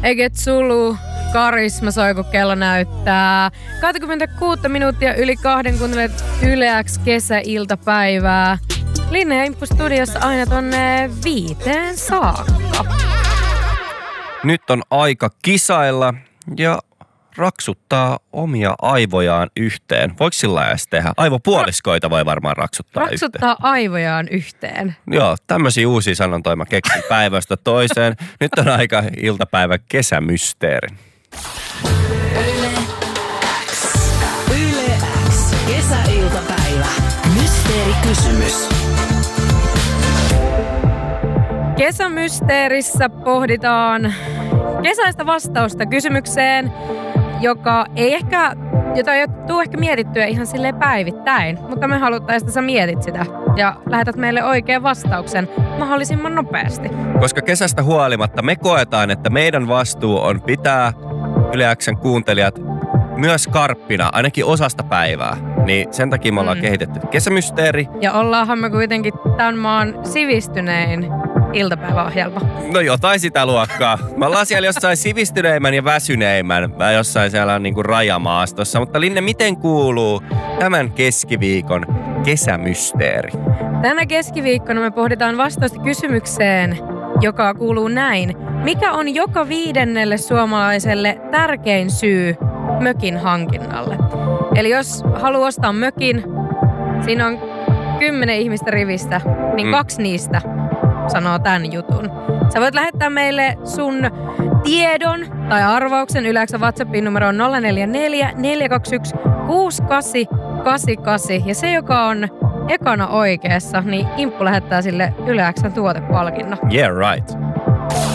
Eget Zulu, Karisma soi, kun kello näyttää 26 minuuttia yli 2, kuuntelet Yle X kesäiltapäivää. Linne ja Imppu studiossa aina tonne 5 saakka. Nyt on aika kisailla ja raksuttaa omia aivojaan yhteen. Voiko sillä edes tehdä? Aivopuoliskoita voi varmaan raksuttaa yhteen. Aivojaan yhteen. Joo, tämmöisiä uusia sanontoja mä keksin päivästä toiseen. Nyt on aika iltapäivä kesämysteeri. Yle X. Kesäiltapäivä. Mysteerikysymys. Kesämysteerissä pohditaan kesäistä vastausta kysymykseen, jota ei tule ehkä mietittyä ihan silleen päivittäin, mutta me haluttaisiin, että sä mietit sitä ja lähetät meille oikean vastauksen mahdollisimman nopeasti. Koska kesästä huolimatta me koetaan, että meidän vastuu on pitää Yle X:n kuuntelijat myös skarppina, ainakin osasta päivää. Niin sen takia me ollaan kehitetty kesämysteeri. Ja ollaanhan me kuitenkin tämän maan sivistynein iltapäiväohjelma. No jotain sitä luokkaa. Me ollaan siellä jossain sivistyneimmän ja väsyneimmän, jossain siellä niinku rajamaastossa. Mutta Linne, miten kuuluu tämän keskiviikon kesämysteeri? Tänä keskiviikkona me pohditaan vastausta kysymykseen, joka kuuluu näin. Mikä on joka 5. suomalaiselle tärkein syy mökin hankinnalle? Eli jos haluaa ostaa mökin, siinä on 10 ihmistä rivistä, niin 2 niistä sanoo tämän jutun. Sä voit lähettää meille sun tiedon tai arvauksen Yle X:n WhatsAppin numeroon 044 421 6888. Ja se, joka on ekana oikeassa, niin Imppu lähettää sille Yle X:n tuotepalkinnon. Yeah, right.